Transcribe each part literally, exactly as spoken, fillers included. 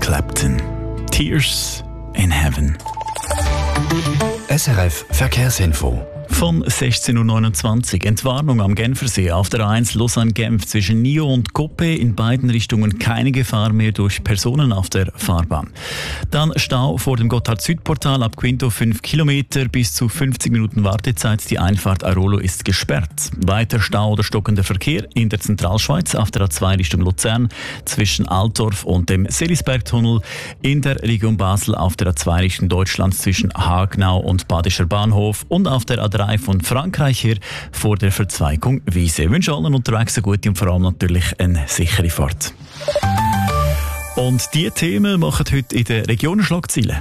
Clapton. Tears in Heaven. S R F Verkehrsinfo. Von sechzehn Uhr neunundzwanzig. Entwarnung am Genfersee auf der A eins Lausanne-Genf zwischen Nyon und Coppet. In beiden Richtungen keine Gefahr mehr durch Personen auf der Fahrbahn. Dann Stau vor dem Gotthard-Südportal ab Quinto fünf Kilometer bis zu fünfzig Minuten Wartezeit. Die Einfahrt Airolo ist gesperrt. Weiter Stau oder stockender Verkehr in der Zentralschweiz auf der A zwei Richtung Luzern zwischen Altdorf und dem Selisbergtunnel. In der Region Basel auf der A zwei Richtung Deutschland zwischen Hagenau und Badischer Bahnhof und auf der A drei von Frankreich her vor der Verzweigung Wiese. Ich wünsche allen unterwegs eine gute und vor allem natürlich eine sichere Fahrt. Und diese Themen machen heute in der Region Schlagzeilen.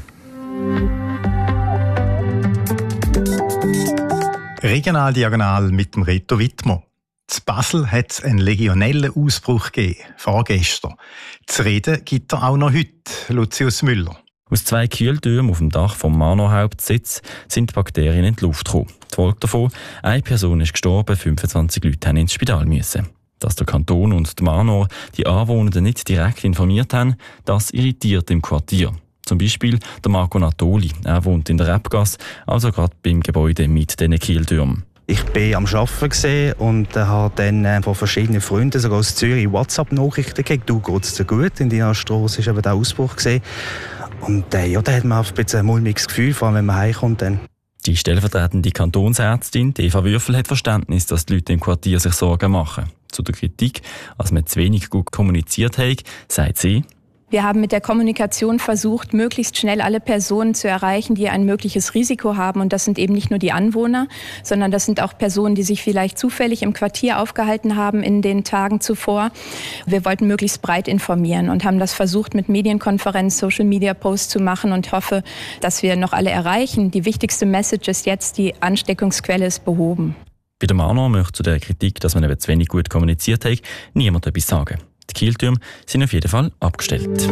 Regional Diagonal mit dem Reto Wittmer. In Basel hat es einen Legionellenausbruch gegeben, vorgestern. Zu reden gibt er auch noch heute, Lucius Müller. Aus zwei Kühltürmen auf dem Dach vom Manor-Hauptsitz sind die Bakterien in die Luft gekommen. Die Folge davon: eine Person ist gestorben, fünfundzwanzig Leute mussten ins Spital müssen. Dass der Kanton und die Manor die Anwohner nicht direkt informiert haben, das irritiert im Quartier. Zum Beispiel der Marco Natoli. Er wohnt in der Rebgasse, also gerade beim Gebäude mit diesen Kieltürmen. Ich war am Arbeiten und habe dann von verschiedenen Freunden, sogar aus Zürich, WhatsApp-Nachrichten gekriegt. «Du, geht's dir gut?» In deiner Strasse war eben der Ausbruch. Und äh, ja, da hat man ein bisschen ein mulmiges Gefühl, vor allem wenn man heimkommt. Dann. Die stellvertretende Kantonsärztin Eva Würfel hat Verständnis, dass die Leute im Quartier sich Sorgen machen. Zu der Kritik, als man zu wenig gut kommuniziert hat, sagt sie: Wir haben mit der Kommunikation versucht, möglichst schnell alle Personen zu erreichen, die ein mögliches Risiko haben. Und das sind eben nicht nur die Anwohner, sondern das sind auch Personen, die sich vielleicht zufällig im Quartier aufgehalten haben in den Tagen zuvor. Wir wollten möglichst breit informieren und haben das versucht, mit Medienkonferenz, Social-Media-Posts zu machen und hoffe, dass wir noch alle erreichen. Die wichtigste Message ist jetzt, die Ansteckungsquelle ist behoben. Bei der Manor möchte zu der Kritik, dass man eben zu wenig gut kommuniziert hat, niemand etwas sagen. Die Kieltürme sind auf jeden Fall abgestellt.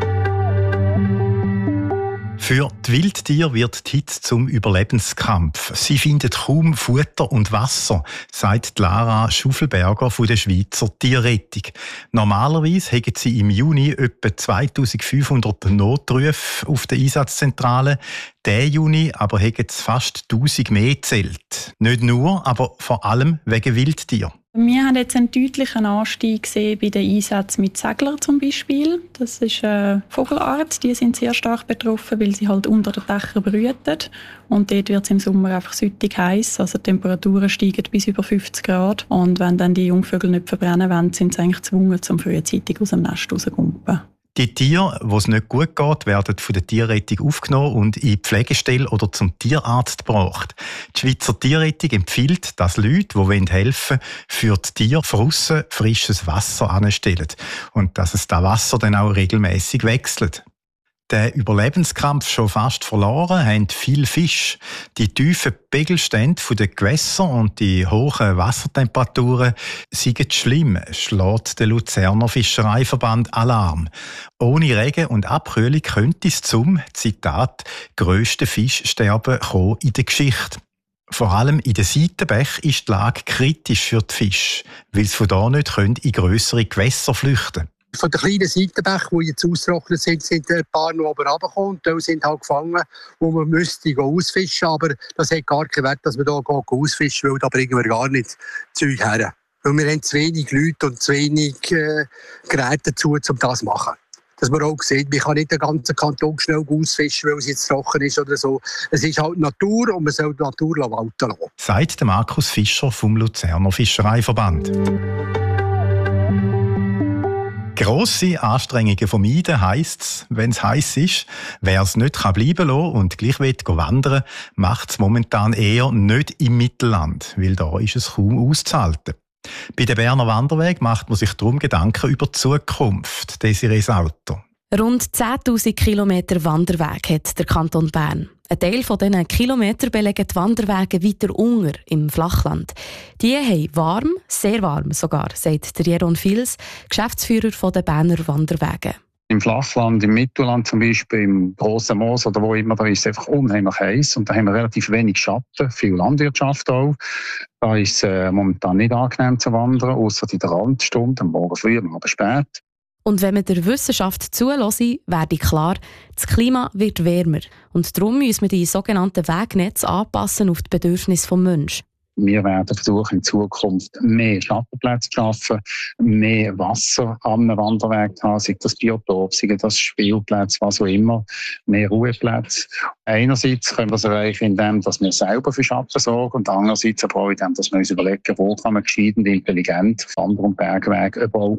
Für die Wildtiere wird die Hitze zum Überlebenskampf. Sie finden kaum Futter und Wasser, sagt Lara Schuffelberger von der Schweizer Tierrettung. Normalerweise haben sie im Juni etwa zweitausendfünfhundert Notrufe auf der Einsatzzentrale. Diesen Juni aber haben es fast tausend mehr gezählt. Nicht nur, aber vor allem wegen Wildtieren. Wir haben jetzt einen deutlichen Anstieg gesehen bei den Einsätzen mit Seglern zum Beispiel. Das ist eine Vogelart, die sind sehr stark betroffen, weil sie halt unter den Dächern brüten. Und dort wird es im Sommer einfach süttig heiß, also die Temperaturen steigen bis über fünfzig Grad. Und wenn dann die Jungvögel nicht verbrennen wollen, sind sie eigentlich gezwungen, zum frühzeitig aus dem Nest rauszukommen. Die Tiere, wo es nicht gut geht, werden von der Tierrettung aufgenommen und in die Pflegestelle oder zum Tierarzt gebracht. Die Schweizer Tierrettung empfiehlt, dass Leute, die helfen wollen, für die Tiere draussen frisches Wasser anstellen und dass es das Wasser dann auch regelmäßig wechselt. Den Überlebenskampf schon fast verloren haben viele Fische. Die tiefen Pegelstände der Gewässer und die hohen Wassertemperaturen sind schlimm, schlägt der Luzerner Fischereiverband Alarm. Ohne Regen und Abkühlung könnte es zum, Zitat, grössten Fischsterben kommen in der Geschichte. Vor allem in den Seitenbächen ist die Lage kritisch für die Fische, weil sie von da nicht in grössere Gewässer flüchten können. Von den kleinen Seitenbächen, die jetzt ausgetrocknet sind, sind ein paar noch oben runtergekommen. Die sind halt gefangen, wo man müsste ausfischen. Aber das hat gar keinen Wert, dass wir hier ausfischen, weil da bringen wir gar nicht Zeug her. Weil wir haben zu wenig Leute und zu wenig äh, Geräte dazu, um das zu machen. Dass man auch sieht, man kann nicht den ganzen Kanton schnell ausfischen, weil es jetzt trocken ist oder so. Es ist halt Natur und man soll die Natur walten lassen. Sagt Markus Fischer vom Luzerner Fischereiverband. Grosse Anstrengungen vermeiden heisst es, wenn es heiß ist. Wer es nicht bleiben lassen und gleich wandern will, macht es momentan eher nicht im Mittelland, weil da ist es kaum auszuhalten. Bei den Berner Wanderwegen macht man sich darum Gedanken über die Zukunft. Desiree Sauter. Rund zehntausend Kilometer Wanderweg hat der Kanton Bern. Ein Teil von diesen Kilometern belegen die Wanderwege weiter unter im Flachland. Die haben warm, sehr warm sogar, sagt der Jeroen Fils, Geschäftsführer der Berner Wanderwege. Im Flachland, im Mittelland zum Beispiel, im Grossen Moos oder wo immer, da ist es einfach unheimlich heiß und da haben wir relativ wenig Schatten, viel Landwirtschaft auch. Da ist es äh, momentan nicht angenehm zu wandern, außer in der Randstunde, am Morgen früh, am Abend spät. Und wenn man der Wissenschaft zuhöre, werde klar, das Klima wird wärmer. Und darum müssen wir die sogenannten Wegnetze anpassen auf die Bedürfnisse des Menschen. Wir werden versuchen, in Zukunft mehr Schattenplätze zu schaffen, mehr Wasser am Wanderweg zu haben, sei das Biotop, sei das Spielplätze, was auch immer, mehr Ruheplätze. Einerseits können wir es erreichen, indem wir selber für Schatten sorgen und andererseits aber auch, indem wir uns überlegen, wo kann man gescheit und intelligent Wander- und Bergwege überall